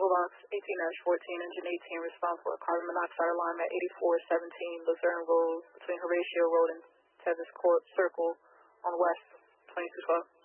Box 18-14, Engine 18, responsible for carbon monoxide alignment 8417 Luzerne Road between Horatio Road and Tevis Court Circle on West 2212.